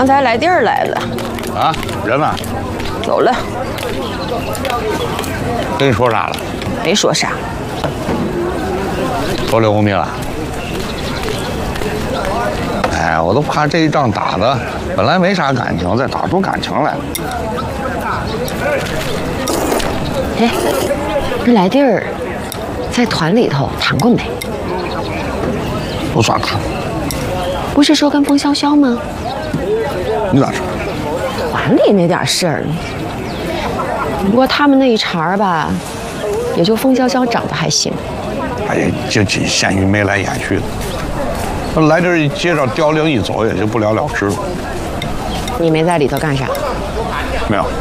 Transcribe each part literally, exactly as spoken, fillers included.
刚才来弟儿来了。 啊，人呢？ 走了。 跟你说啥了？ 没说啥。 说刘红兵了？哎，我都怕这一仗打的本来没啥感情，再打出感情来了。 哎，那来弟儿在团里头谈过没？ 不算谈。 不是说跟风潇潇吗？ 你咋知道？ 团里那点事儿。不过他们那一茬儿吧，也就风潇潇长得还行。 哎呀，就仅限于眉来眼去的。来这儿一接着凋零一走，也就不了了之了。 你没在里头干啥？ 没有。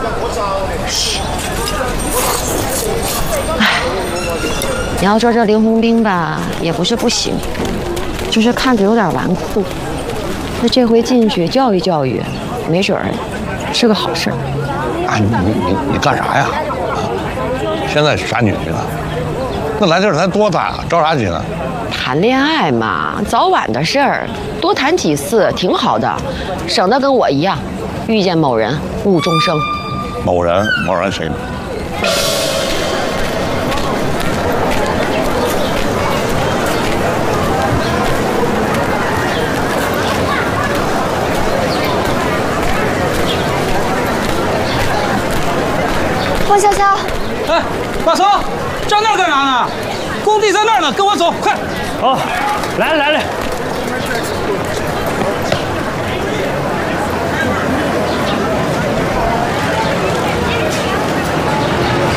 哎，你要说这林红兵吧，也不是不行，就是看着有点纨绔。那这回进去教育教育，没准儿是个好事儿。 啊，你你你你干啥呀？啊，现在啥女的呢？那来这儿才多大啊，着啥急呢？ 谈恋爱嘛，早晚的事儿，多谈几次挺好的，省得跟我一样，遇见某人误终生。 某人，某人谁呢？ 方潇潇， 哎，大成，站那儿干啥呢？工地在那儿呢，跟我走，快！ 好，来了来了。